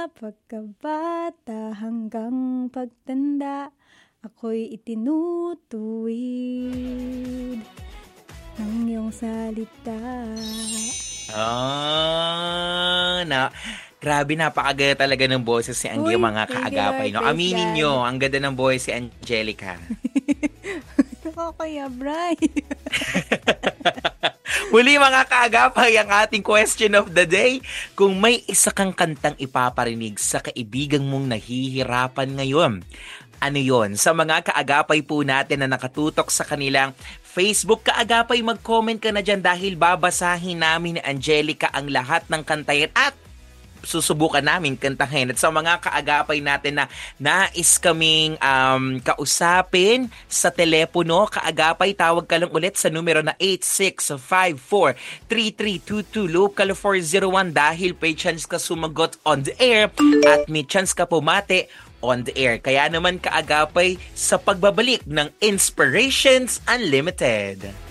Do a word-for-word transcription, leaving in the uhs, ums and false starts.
pagkabata hanggang pagtanda, ako'y itinutuwid ng iyong salita. Ah, na grabe, napakaganda talaga ng boses ni Angge, Uy, mga thank you, kaagapay, Lord. no? Praise Aminin God. nyo, ang ganda ng boses si Angelica. Ako kaya, Bray. Muli mga kaagapay, ang ating question of the day: kung may isa kang kantang ipaparinig sa kaibigan mong nahihirapan ngayon, ano yon? Sa mga kaagapay po natin na nakatutok sa kanilang Facebook, kaagapay, mag-comment ka na dyan dahil babasahin namin ni Angelica ang lahat ng kantayan at susubukan namin kantahin. At sa mga kaagapay natin na nais kaming um, kausapin sa telepono, kaagapay, tawag ka lang ulit sa numero na eight six five four, three three two two, local four zero one, dahil may chance ka sumagot on the air at may chance ka pumate on the air. Kaya naman, kaagapay, sa pagbabalik ng Inspirations Unlimited.